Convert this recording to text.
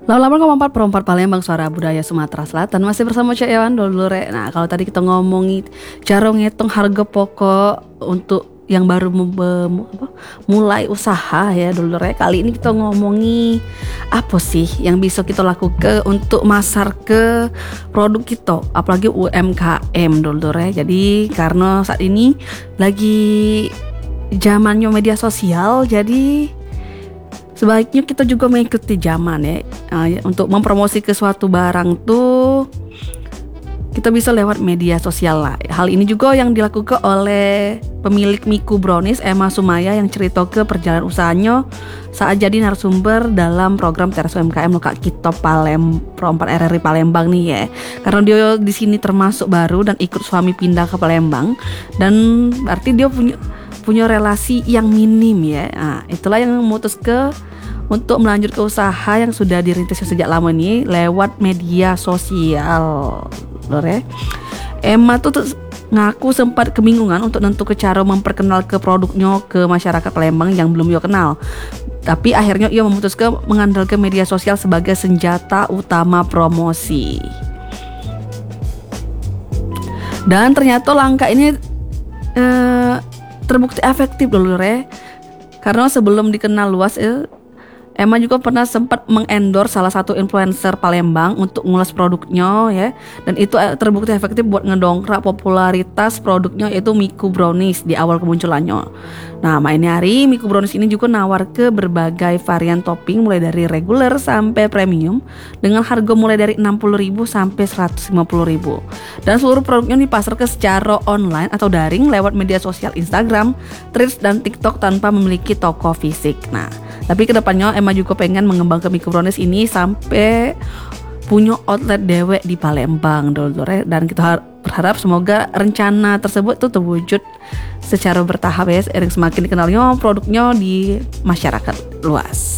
Lama-lama kompak perempat Palembang Suara Budaya Sumatera Selatan. Masih bersama Cak Ewan dulu Rek. Nah kalau tadi kita ngomongin cara ngitung harga pokok untuk yang baru mulai usaha ya dulu Rek. Kali ini kita ngomongi apa sih yang bisa kita lakukan untuk masar ke produk kita, apalagi UMKM dulu Rek. Jadi karena saat ini lagi zamannya media sosial, jadi sebaiknya kita juga mengikuti zaman ya. Untuk mempromosi ke suatu barang tuh kita bisa lewat media sosial lah. Hal ini juga yang dilakukan oleh pemilik Miku Brownies Emma Sumaya yang cerita ke perjalanan usahanya saat jadi narasumber dalam program Teras UMKM Lokak Kita Perempat RRI Palembang nih ya. Karena dia di sini termasuk baru dan ikut suami pindah ke Palembang, dan berarti dia punya relasi yang minim ya. Nah, itulah yang memutus untuk melanjut ke usaha yang sudah dirintis sejak lama ini lewat media sosial. Lore. Emma tuh ngaku sempat kebingungan untuk nentu ke cara memperkenal ke produknya ke masyarakat Palembang yang belum ia kenal. Tapi akhirnya ia memutuskan mengandalkan media sosial sebagai senjata utama promosi. Dan ternyata langkah ini terbukti efektif loh Lore. Karena sebelum dikenal luas Emma juga pernah sempat mengendorse salah satu influencer Palembang untuk ngulas produknya ya, dan itu terbukti efektif buat ngedongkrak popularitas produknya, yaitu Miku Brownies di awal kemunculannya. Nah, ini hari Miku Brownies ini juga nawar ke berbagai varian topping mulai dari reguler sampai premium dengan harga mulai dari 60.000 sampai 150.000. Dan seluruh produknya dipasarkan secara online atau daring lewat media sosial Instagram, Threads dan TikTok tanpa memiliki toko fisik. Nah, tapi kedepannya Emma juga pengen mengembangkan Miku Brownies ini sampai punya outlet dewek di Palembang dulu, dan kita berharap semoga rencana tersebut tuh terwujud secara bertahap ya, seiring semakin dikenalnya produknya di masyarakat luas.